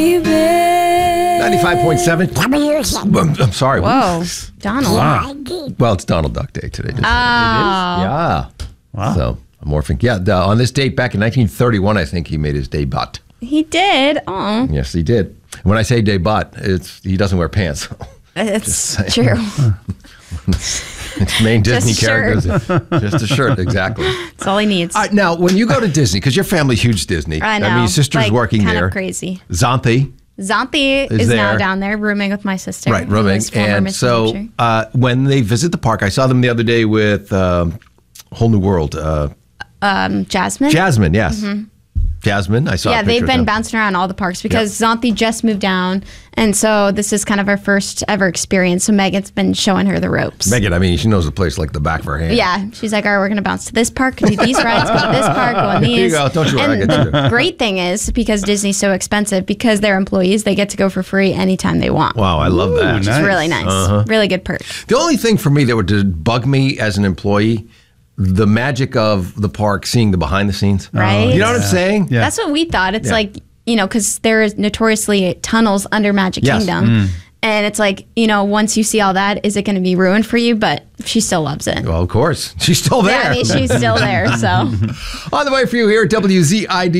95.7. I'm sorry. Whoa, Donald. Wow. Well, it's Donald Duck Day today. Oh. Yeah. Wow. So, morphing. Yeah, on this date back in 1931, I think he made his debut. He did. Oh. Yes, he did. When I say debut, he doesn't wear pants. It's true. Main Disney Just a shirt. characters. Just a shirt, exactly. That's all he needs. Now, when you go to Disney, because your family's huge Disney. I know. I mean, your sister's like, working kind there. of crazy. Zanthi. Zanthi Is is now there. down there rooming with my sister. Right, who rooming. is former And Miss so New Hampshire. when they visit the park, I saw them the other day with Whole New World. Jasmine? Jasmine, yes. Jasmine, I saw a Yeah, picture they've of been them. bouncing around all the parks because Zanthi just moved down. And so this is kind of our first ever experience. So Megan's been showing her the ropes. Megan, I mean, she knows the place like the back of her hand. Yeah, she's like, all right, we're going to bounce to this park, do these rides, go to this park, go on these. Here you go. Don't you worry, I And get you. the great thing is, because Disney's so expensive, because they're employees, they get to go for free anytime they want. Wow, I love that. Which is nice. really nice. Really good perk. The only thing for me that would bug me as an employee, the magic of the park, seeing the behind the scenes. Right? You know what I'm saying? Yeah. That's what we thought. It's Yeah. like, because there is notoriously tunnels under Magic Yes. Kingdom. And it's like, once you see all that, is it going to be ruined for you? But she still loves it. Well, of course. She's still there. Yeah, I mean, she's still there. So. On the way for you here at WZID.